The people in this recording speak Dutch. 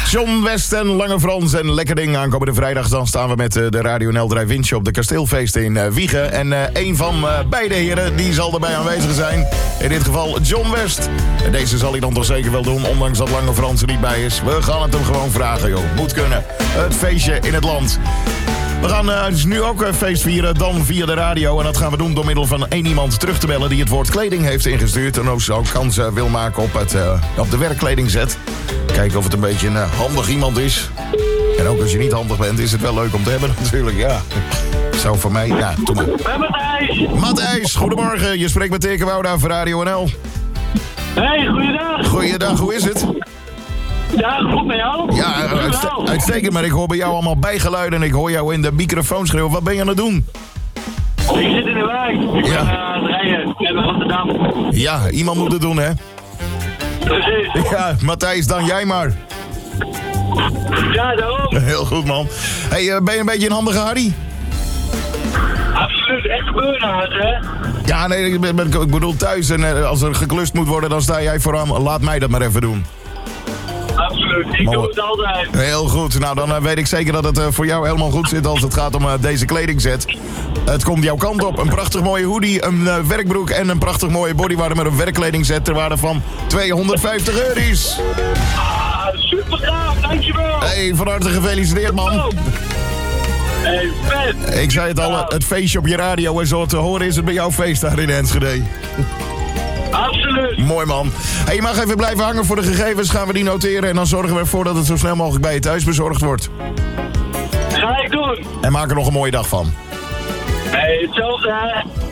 John West en Lange Frans en Lekker Ding. Aankomende vrijdag dan staan we met de Radio NL Drive-In op de Kasteelfeesten in Wijchen. En een van beide heren die zal erbij aanwezig zijn. In dit geval John West. En deze zal hij dan toch zeker wel doen, ondanks dat Lange Frans er niet bij is. We gaan het hem gewoon vragen, joh. Moet kunnen. Het feestje in het land. We gaan dus nu ook feest vieren, dan via de radio. En dat gaan we doen door middel van één iemand terug te bellen die het woord kleding heeft ingestuurd. En ook zo kans wil maken op de werkkledingzet. Kijken of het een beetje een handig iemand is. En ook als je niet handig bent, is het wel leuk om te hebben natuurlijk, ja. Zo voor mij, ja, doe maar. Matthijs! Matthijs, goedemorgen. Je spreekt met Teke Wouda voor Radio NL. Hey, goeiedag! Goeiedag, hoe is het? Ja, goed met jou? Ja, uitstekend, maar ik hoor bij jou allemaal bijgeluiden en ik hoor jou in de microfoon schreeuwen. Wat ben je aan het doen? Ik zit in de wijk. Ik ben aan het rijden naar Rotterdam. Ja, iemand moet het doen, hè? Precies. Ja, Matthijs, dan jij maar. Ja, daarom. Heel goed, man. Hey, ben je een beetje een handige Harry? Absoluut, echt burn-out, hè? Ja, nee, ik bedoel thuis en als er geklust moet worden, dan sta jij vooraan. Laat mij dat maar even doen. Absoluut, ik doe het altijd. Heel goed, nou dan weet ik zeker dat het voor jou helemaal goed zit als het gaat om deze kledingset. Het komt jouw kant op. Een prachtig mooie hoodie, een werkbroek en een prachtig mooie bodywarmer met een werkkledingset ter waarde van €250. Ah, super gaaf, dankjewel. Hey, van harte gefeliciteerd, man. Hey, vet. Ik zei het al, het feestje op je radio en zo te horen is het bij jouw feest daar in Enschede. Absoluut. Mooi, man. Hey, je mag even blijven hangen voor de gegevens. Gaan we die noteren en dan zorgen we ervoor dat het zo snel mogelijk bij je thuis bezorgd wordt. Ga ik doen. En maak er nog een mooie dag van. Hey, hetzelfde, hè.